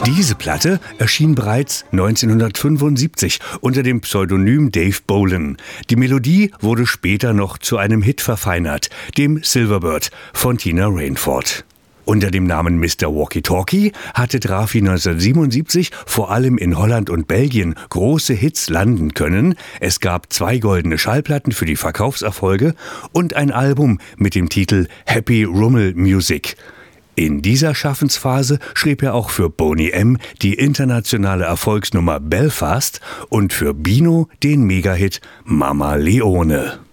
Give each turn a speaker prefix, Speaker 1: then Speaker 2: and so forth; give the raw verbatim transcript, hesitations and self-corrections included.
Speaker 1: Diese Platte erschien bereits neunzehnhundertfünfundsiebzig unter dem Pseudonym Dave Bolan. Die Melodie wurde später noch zu einem Hit verfeinert, dem Silverbird von Tina Rainford. Unter dem Namen Mister Walkie Talkie hatte Drafi neunzehnhundertsiebenundsiebzig vor allem in Holland und Belgien große Hits landen können. Es gab zwei goldene Schallplatten für die Verkaufserfolge und ein Album mit dem Titel Happy Rummel Music. In dieser Schaffensphase schrieb er auch für Boney M. die internationale Erfolgsnummer Belfast und für Bino den Megahit Mama Leone.